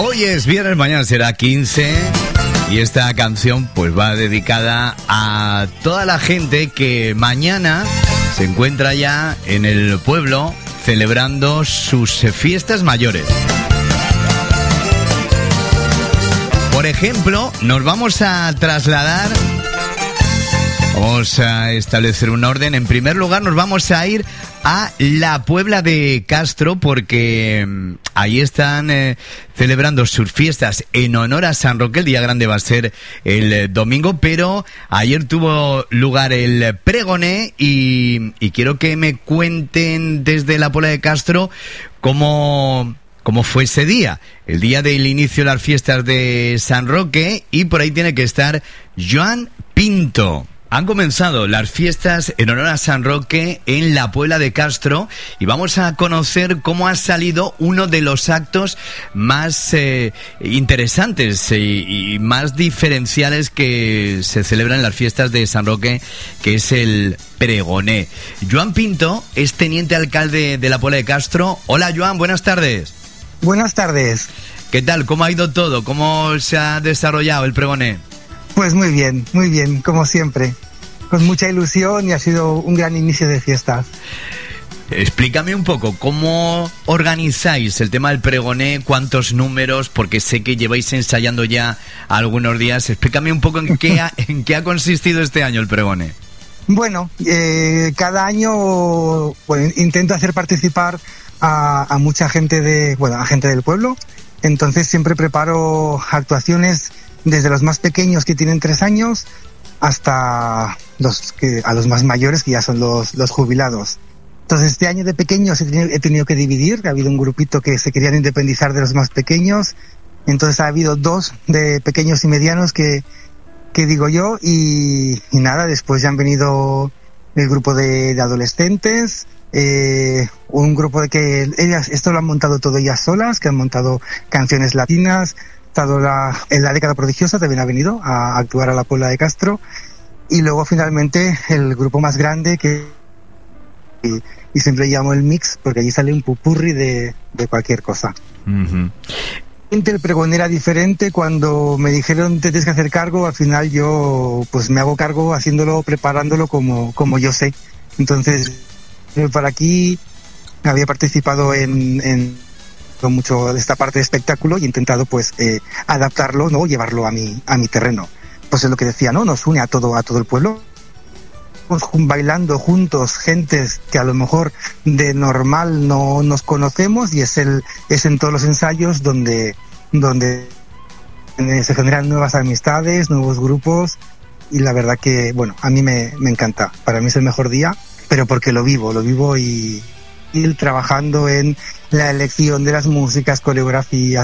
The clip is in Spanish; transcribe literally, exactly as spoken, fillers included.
Hoy es viernes, mañana será quince y esta canción pues va dedicada a toda la gente que mañana se encuentra ya en el pueblo celebrando sus fiestas mayores. Por ejemplo, nos vamos a trasladar, vamos a establecer un orden. En primer lugar, nos vamos a ir a la Puebla de Castro porque mmm, ahí están eh, celebrando sus fiestas en honor a San Roque. El día grande va a ser el eh, domingo, pero ayer tuvo lugar el pregoné y, y quiero que me cuenten desde la Puebla de Castro cómo... ¿Cómo fue ese día? El día del inicio de las fiestas de San Roque, y por ahí tiene que estar Joan Pinto. Han comenzado las fiestas en honor a San Roque en la Puebla de Castro y vamos a conocer cómo ha salido uno de los actos más eh, interesantes y, y más diferenciales que se celebran en las fiestas de San Roque, que es el pregoné. Joan Pinto es teniente alcalde de la Puebla de Castro. Hola Joan, buenas tardes. Buenas tardes. ¿Qué tal? ¿Cómo ha ido todo? ¿Cómo se ha desarrollado el pregoné? Pues muy bien, muy bien, como siempre. Con mucha ilusión y ha sido un gran inicio de fiestas. Explícame un poco, ¿cómo organizáis el tema del pregoné? ¿Cuántos números? Porque sé que lleváis ensayando ya algunos días. Explícame un poco en qué ha, en qué ha consistido este año el pregoné. Bueno, eh, cada año bueno, intento hacer participar a, a mucha gente de, bueno, a gente del pueblo. Entonces siempre preparo actuaciones desde los más pequeños que tienen tres años hasta los que a los más mayores, que ya son los, los jubilados. Entonces este año de pequeños he tenido, he tenido que dividir. Ha habido un grupito que se querían independizar de los más pequeños. Entonces ha habido dos de pequeños y medianos que, que digo yo, y, y nada, después ya han venido el grupo de, de adolescentes, eh, un grupo de que ellas, esto lo han montado todo ellas solas, que han montado canciones latinas. Estado la, en la década prodigiosa también ha venido a actuar a la Puebla de Castro, y luego finalmente el grupo más grande que y, y siempre llamo el mix porque allí sale un pupurri de, de cualquier cosa. Uh-huh. El pregón era diferente. Cuando me dijeron te tienes que hacer cargo, al final yo pues me hago cargo haciéndolo, preparándolo como, como yo sé. Entonces para aquí había participado en, en mucho de esta parte de espectáculo y he intentado pues eh, adaptarlo, no llevarlo a mi a mi terreno. Pues es lo que decía, no nos une a todo a todo el pueblo, pues, bailando juntos, gentes que a lo mejor de normal no nos conocemos, y es el es en todos los ensayos donde donde se generan nuevas amistades, nuevos grupos, y la verdad que bueno, a mí me me encanta. Para mí es el mejor día, pero porque lo vivo, lo vivo y ir trabajando en la elección de las músicas, coreografías,